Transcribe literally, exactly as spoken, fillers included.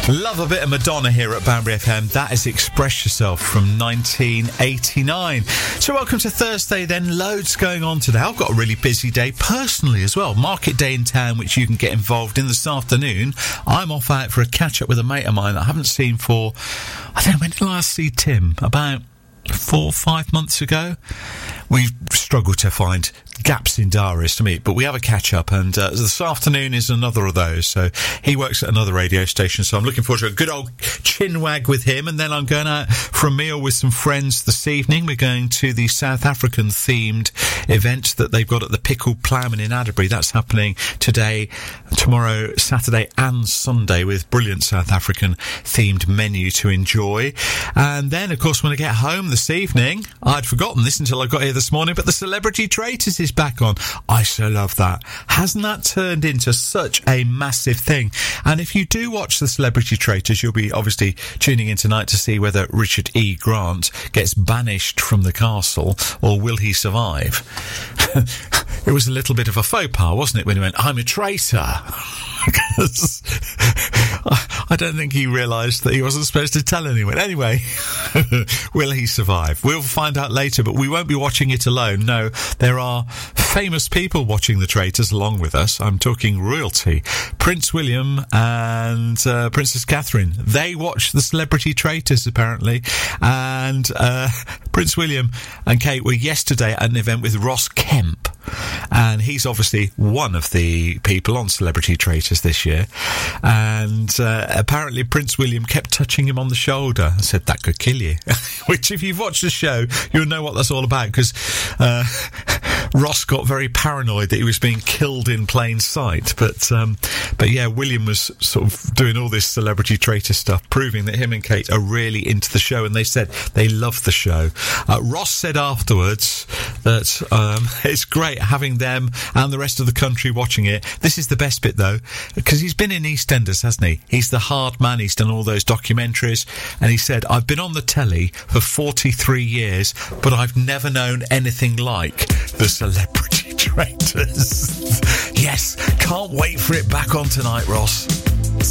Love a bit of Madonna here at Banbury F M. That is Express Yourself from nineteen eighty-nine. So welcome to Thursday then. Loads going on today. I've got a really busy day personally as well. Market day in town, which you can get involved in this afternoon. I'm off out for a catch-up with a mate of mine that I haven't seen for, I don't know, when did I last see Tim? About four or five months ago. We've struggled to find gaps in diaries to meet, but we have a catch-up, and uh, this afternoon is another of those. So he works at another radio station, so I'm looking forward to a good old chinwag with him, and then I'm going out for a meal with some friends this evening. We're going to the South African-themed event that they've got at the Pickled Ploughman in Adderbury. That's happening today, tomorrow, Saturday and Sunday, with brilliant South African-themed menu to enjoy. And then, of course, when I get home this evening, I'd forgotten this until I got here this morning, but the Celebrity Traitors is back on. I so love that. Hasn't that turned into such a massive thing? And if you do watch the Celebrity Traitors, you'll be obviously tuning in tonight to see whether Richard E. Grant gets banished from the castle, or will he survive? It was a little bit of a faux pas, wasn't it, when he went, "I'm a traitor." I don't think he realised that he wasn't supposed to tell anyone. Anyway, will he survive? We'll find out later, but we won't be watching it alone. No, there are famous people watching the Traitors along with us. I'm talking royalty. Prince William and uh, Princess Catherine. They watch the Celebrity Traitors, apparently. And uh, Prince William and Kate were yesterday at an event with Ross Kemp. And he's obviously one of the people on Celebrity Traitors this year. And uh, apparently Prince William kept touching him on the shoulder and said, "That could kill you." Which, if you've watched the show, you'll know what that's all about, because uh, Ross got very paranoid that he was being killed in plain sight. But, um, but yeah, William was sort of doing all this Celebrity Traitor stuff, proving that him and Kate are really into the show, and they said they love the show. Uh, Ross said afterwards that um, it's great having them and the rest of the country watching it. This is the best bit, though, because he's been in EastEnders, hasn't he? He's the hard man. He's done all those documentaries, and he said, "I've been on the telly for forty-three years, but I've never known anything like the Celebrity Traitors." Yes, can't wait for it back on tonight, Ross.